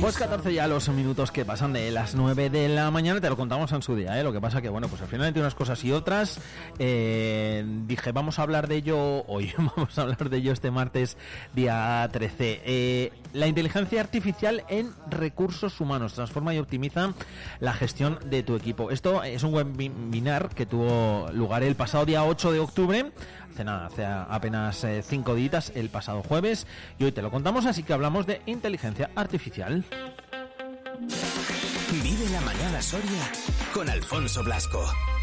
Pues 14 ya los minutos que pasan de las 9 de la mañana, te lo contamos en su día, ¿eh? Lo que pasa que, bueno, pues al final entre unas cosas y otras, dije, vamos a hablar de ello hoy, vamos a hablar de ello este martes, día 13. La inteligencia artificial en recursos humanos transforma y optimiza la gestión de tu equipo. Esto es un webinar que tuvo lugar el pasado día 8 de octubre, hace apenas 5 días, el pasado jueves, y hoy te lo contamos, así que hablamos de inteligencia artificial. Vive la mañana Soria con Alfonso Blasco.